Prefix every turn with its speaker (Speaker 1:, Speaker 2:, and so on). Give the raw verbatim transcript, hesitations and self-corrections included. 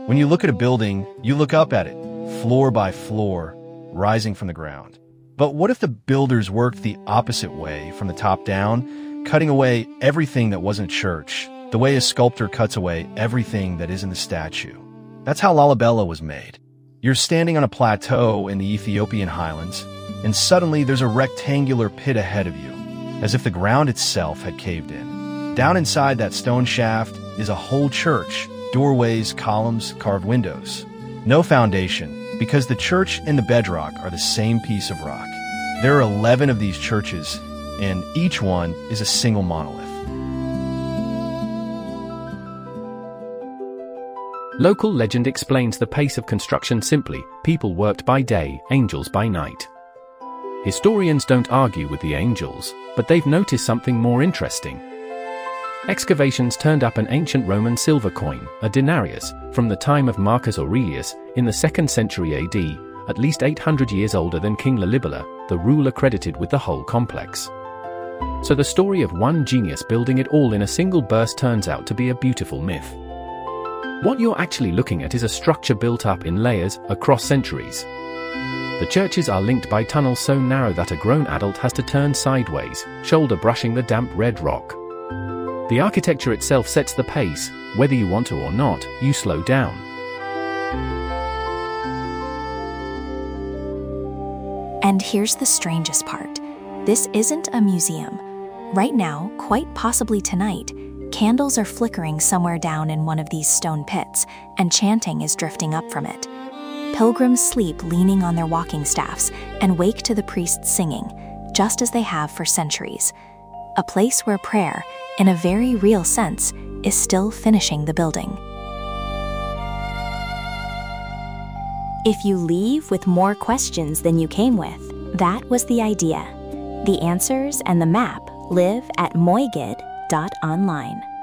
Speaker 1: When you look at a building, you look up at it, floor by floor, rising from the ground. But what if the builders worked the opposite way, from the top down, cutting away everything that wasn't a church, the way a sculptor cuts away everything that isn't a statue? That's how Lalibela was made. You're standing on a plateau in the Ethiopian highlands, and suddenly there's a rectangular pit ahead of you, as if the ground itself had caved in. Down inside that stone shaft is a whole church, doorways, columns, carved windows. No foundation, because the church and the bedrock are the same piece of rock. There are eleven of these churches, and each one is a single monolith.
Speaker 2: Local legend explains the pace of construction simply: people worked by day, angels by night. Historians don't argue with the angels, but they've noticed something more interesting. Excavations turned up an ancient Roman silver coin, a denarius, from the time of Marcus Aurelius, in the second century A D, at least eight hundred years older than King Lalibela, the ruler credited with the whole complex. So the story of one genius building it all in a single burst turns out to be a beautiful myth. What you're actually looking at is a structure built up in layers across centuries. The churches are linked by tunnels so narrow that a grown adult has to turn sideways, shoulder brushing the damp red rock. The architecture itself sets the pace. Whether you want to or not, you slow down.
Speaker 3: And here's the strangest part. This isn't a museum. Right now, quite possibly tonight, candles are flickering somewhere down in one of these stone pits, and chanting is drifting up from it. Pilgrims sleep leaning on their walking staffs and wake to the priests singing, just as they have for centuries. A place where prayer, in a very real sense, is still finishing the building. If you leave with more questions than you came with, that was the idea. The answers and the map live at moigid dot online.